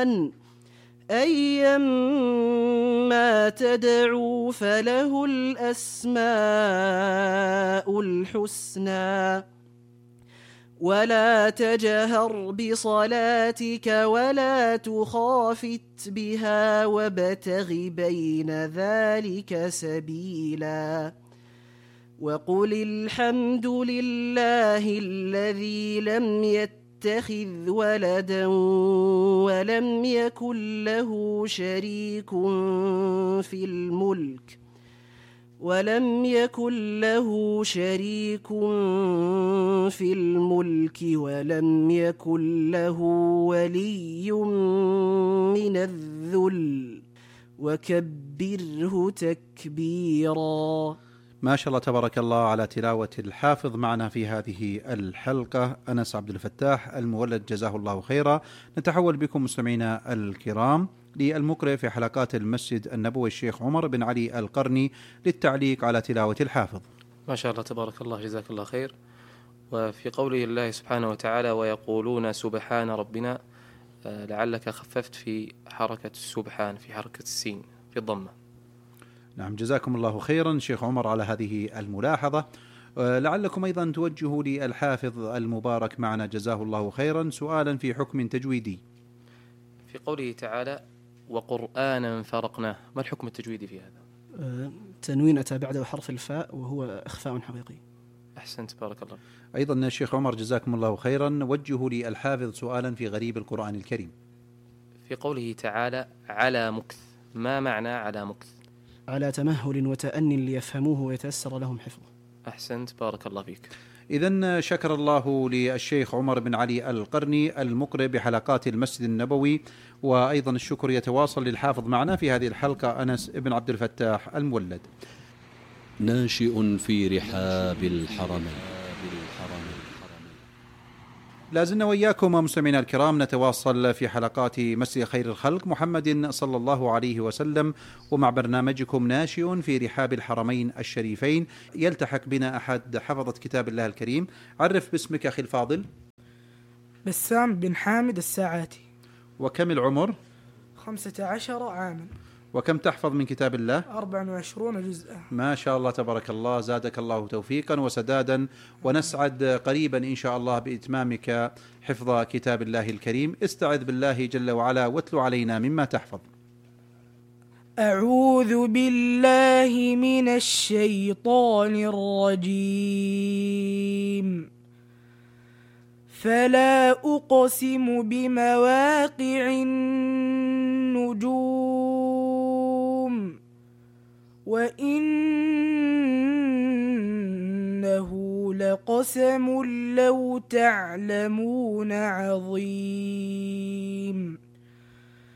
أيما تدعوا فله الأسماء الحسنى ولا تجهر بصلاتك ولا تخافت بها وابتغ بين ذلك سبيلا وقل الحمد لله الذي لم يتخذ ولدا ولم يكن له شريك في الملك ولم يكن له ولي من الذل وكبره تكبيرا. ما شاء الله تبارك الله على تلاوة الحافظ معنا في هذه الحلقة أنس عبد الفتاح المولد جزاه الله خيرا. نتحول بكم مستمعينا الكرام للمقرئ في حلقات المسجد النبوي الشيخ عمر بن علي القرني للتعليق على تلاوة الحافظ. ما شاء الله تبارك الله جزاك الله خير. وفي قوله الله سبحانه وتعالى ويقولون سبحان ربنا، لعلك خففت في حركة السبحان في حركة السين في الضمة. نعم جزاكم الله خيرا شيخ عمر على هذه الملاحظة. لعلكم أيضا توجهوا للحافظ المبارك معنا جزاه الله خيرا سؤالا في حكم تجويدي في قوله تعالى وقرآنا فرقناه، ما الحكم التجويدي في هذا؟ تنوين أتى بعده حرف الفاء وهو إخفاء حقيقي. أحسنت بارك الله. أيضا الشيخ عمر جزاكم الله خيرا وجهوا للحافظ سؤالا في غريب القرآن الكريم في قوله تعالى على مكث، ما معنى على مكث؟ على تمهل وتأن ليفهموه ويتيسر لهم حفظه. أحسنت بارك الله فيك. إذن شكر الله للشيخ عمر بن علي القرني المقرئ بحلقات المسجد النبوي، وأيضا الشكر يتواصل للحافظ معنا في هذه الحلقة أنس بن عبد الفتاح المولد. ناشئ في رحاب الحرمين. لازلنا وإياكم مستمعينا الكرام نتواصل في حلقات مسجد خير الخلق محمد صلى الله عليه وسلم، ومع برنامجكم ناشئ في رحاب الحرمين الشريفين. يلتحق بنا أحد حفظة كتاب الله الكريم. عرف باسمك أخي الفاضل. بسام بن حامد الساعاتي. وكم العمر؟ 15 عاما. وكم تحفظ من كتاب الله؟ 24 جزءا. ما شاء الله تبارك الله، زادك الله توفيقا وسدادا، ونسعد قريبا إن شاء الله بإتمامك حفظ كتاب الله الكريم. استعذ بالله جل وعلا واتل علينا مما تحفظ. أعوذ بالله من الشيطان الرجيم. فلا أقسم بمواقع النجوم وإنه لقسم لو تعلمون عظيم.